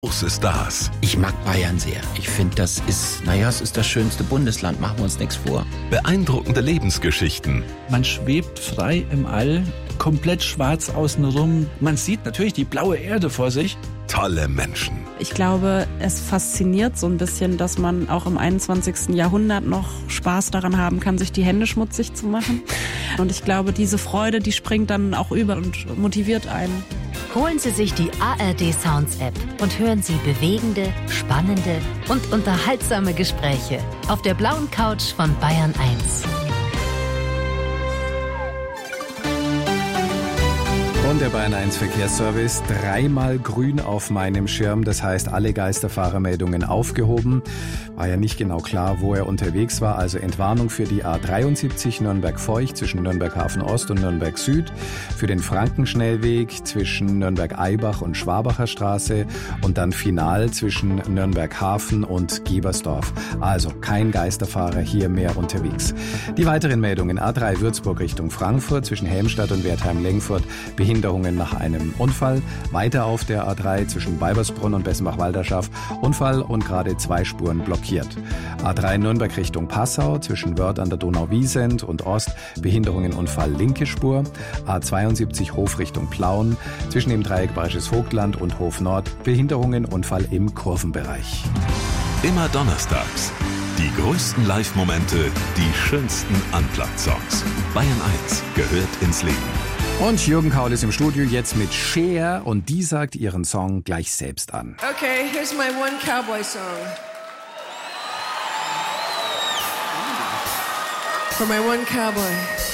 Große Stars. Ich mag Bayern sehr. Ich finde, es ist das schönste Bundesland, machen wir uns nichts vor. Beeindruckende Lebensgeschichten. Man schwebt frei im All, komplett schwarz außenrum. Man sieht natürlich die blaue Erde vor sich. Tolle Menschen. Ich glaube, es fasziniert so ein bisschen, dass man auch im 21. Jahrhundert noch Spaß daran haben kann, sich die Hände schmutzig zu machen. Und ich glaube, diese Freude, die springt dann auch über und motiviert einen. Holen Sie sich die ARD Sounds App und hören Sie bewegende, spannende und unterhaltsame Gespräche auf der blauen Couch von Bayern 1. Und der Bayern 1 Verkehrsservice, 3-mal grün auf meinem Schirm, das heißt alle Geisterfahrermeldungen aufgehoben. War ja nicht genau klar, wo er unterwegs war, also Entwarnung für die A73 Nürnberg-Feucht zwischen Nürnberg-Hafen-Ost und Nürnberg-Süd, für den Frankenschnellweg zwischen Nürnberg-Eibach und Schwabacher Straße und dann final zwischen Nürnberg-Hafen und Gebersdorf. Also kein Geisterfahrer hier mehr unterwegs. Die weiteren Meldungen: A3 Würzburg Richtung Frankfurt zwischen Helmstadt und Wertheim-Lengfurt, Behinderungen nach einem Unfall. Weiter auf der A3 zwischen Weibersbrunn und Bessenbach-Walderschaft Unfall und gerade 2 Spuren blockiert. A3 Nürnberg Richtung Passau zwischen Wörth an der Donau-Wiesent und Ost, Behinderungen Unfall linke Spur. A72 Hof Richtung Plauen zwischen dem Dreieck Bayerisches Vogtland und Hof Nord, Behinderungen Unfall im Kurvenbereich. Immer donnerstags. Die größten Live-Momente, die schönsten Unplugged-Songs. Bayern 1 gehört ins Leben. Und Jürgen Kaul ist im Studio jetzt mit Cher und die sagt ihren Song gleich selbst an. Okay, here's my one cowboy song. For my one cowboy.